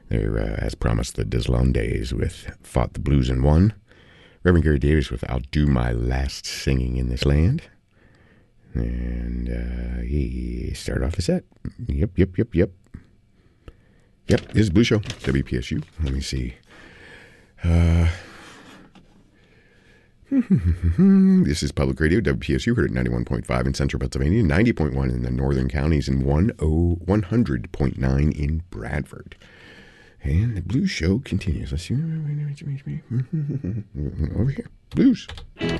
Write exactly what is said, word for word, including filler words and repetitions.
There, uh, as promised, the Deslandes with Fought the Blues and Won. Reverend Gary Davis with I'll Do My Last Singing in This Land. And uh, he started off the set. Yep, yep, yep, yep. Yep, this is Blue Show, W P S U. Let me see. Uh, this is Public Radio, W P S U, heard at ninety-one point five in central Pennsylvania, ninety point one in the northern counties, and one hundred point nine in Bradford. And the Blues Show continues. Let's see. Over here. Blues.